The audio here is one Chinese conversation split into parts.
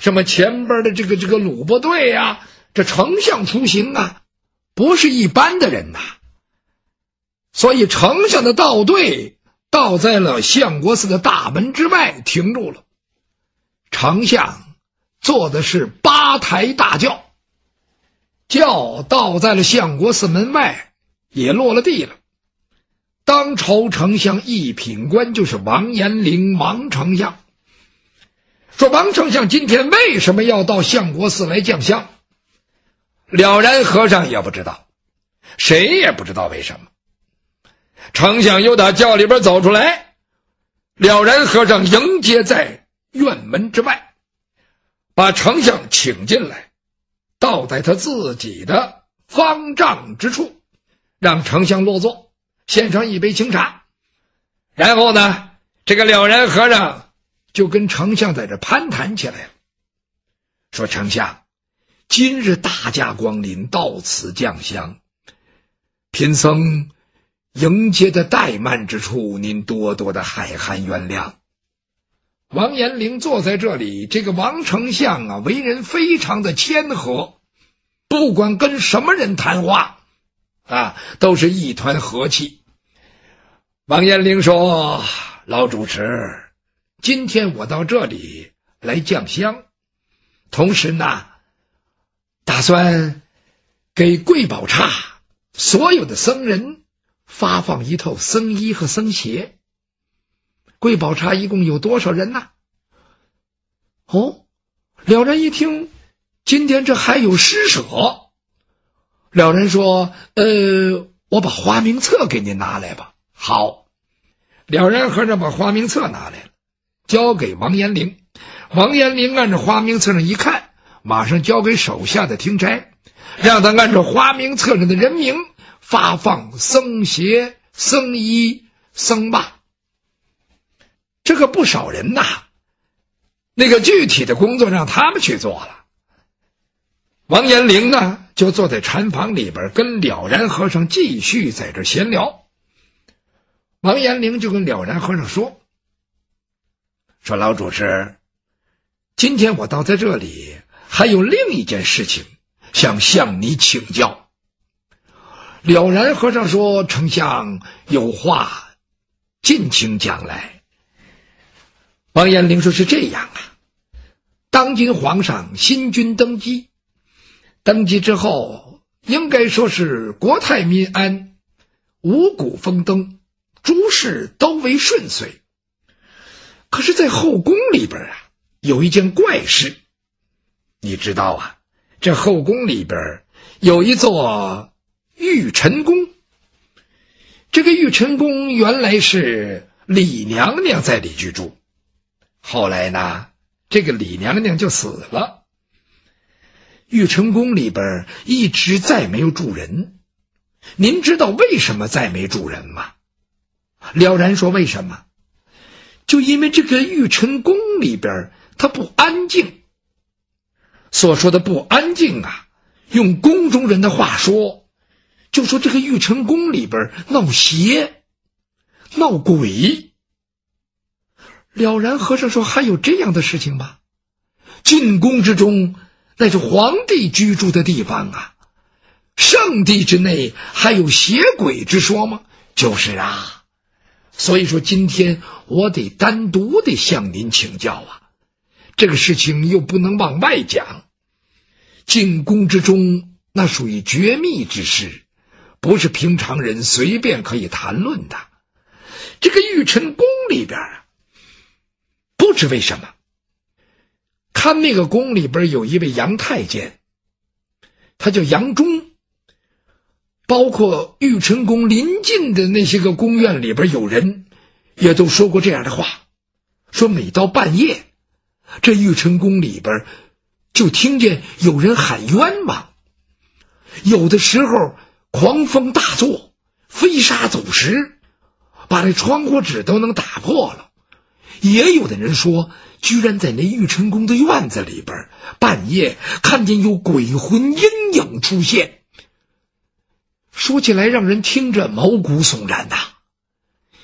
什么前边的这个鲁部队呀，这丞相出行啊，不是一般的人呐。所以丞相的道队到在了相国寺的大门之外停住了。丞相坐的是八抬大轿，轿到在了相国寺门外，也落了地了。当朝丞相一品官就是王延龄，王丞相。说王丞相今天为什么要到相国寺来降香？了然和尚也不知道，谁也不知道为什么。丞相又打轿里边走出来，了然和尚迎接在院门之外，把丞相请进来，倒在他自己的方丈之处，让丞相落座，献上一杯清茶。然后呢，这个了然和尚就跟丞相在这攀谈起来了，说丞相，今日大驾光临，到此降香，贫僧迎接的怠慢之处，您多多的海涵原谅。王延龄坐在这里，这个王丞相啊，为人非常的谦和，不管跟什么人谈话啊，都是一团和气。王延龄说，老主持，今天我到这里来降香，同时呢，打算给贵宝刹所有的僧人发放一套僧衣和僧鞋。贵宝刹一共有多少人呢？哦，了然一听，今天这还有施舍。了然说，我把花名册给您拿来吧。好，了然和尚把花名册拿来了，交给王延龄。王延龄按照花名册上一看，马上交给手下的听差，让他按照花名册上的人名发放僧鞋、僧衣、僧袜。这个不少人呐，那个具体的工作让他们去做了。王延龄呢，就坐在禅房里边跟了然和尚继续在这闲聊。王延龄就跟了然和尚说，老主持，今天我倒在这里还有另一件事情想向你请教。了然和尚说，丞相有话尽情讲来。王延龄说，是这样啊，当今皇上新君登基，登基之后应该说是国泰民安，五谷丰登，诸事都为顺遂。可是在后宫里边啊，有一件怪事。你知道啊，这后宫里边有一座玉宸宫。这个玉宸宫原来是李娘娘在里居住，后来呢，这个李娘娘就死了。玉宸宫里边一直再没有住人。您知道为什么再没住人吗？了然说，为什么？就因为这个玉宸宫里边它不安静。所说的不安静啊，用宫中人的话说，就说这个玉宸宫里边闹邪闹鬼。了然和尚说，还有这样的事情吗？进宫之中那是皇帝居住的地方啊，圣地之内还有邪鬼之说吗？就是啊，所以说今天我得单独的向您请教啊，这个事情又不能往外讲，进宫之中那属于绝密之事，不是平常人随便可以谈论的。这个玉宸宫里边啊，不知为什么看那个宫里边有一位杨太监，他叫杨忠。包括玉宸宫临近的那些个宫院里边有人也都说过这样的话，说每到半夜，这玉宸宫里边就听见有人喊冤枉，有的时候狂风大作，飞沙走石，把这窗户纸都能打破了。也有的人说，居然在那玉宸宫的院子里边半夜看见有鬼魂阴影出现。说起来让人听着毛骨悚然呐。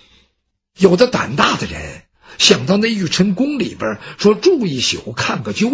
有的胆大的人想到那玉宸宫里边说住一宿看个究